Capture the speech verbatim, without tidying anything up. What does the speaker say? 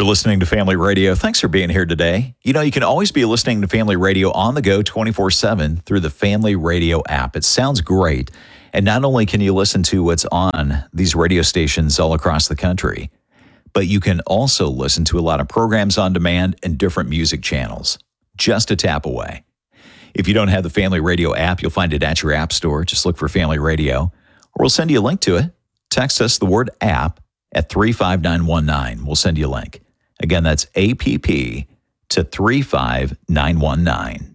listening to Family Radio. Thanks for being here today. You know, you can always be listening to Family Radio on the go twenty-four seven through the Family Radio app. It sounds great. And not only can you listen to what's on these radio stations all across the country, but you can also listen to a lot of programs on demand and different music channels, just a tap away. If you don't have the Family Radio app, you'll find it at your app store. Just look for Family Radio, or we'll send you a link to it. Text us the word app at three five nine one nine. We'll send you a link. Again, that's A P P to three five nine one nine.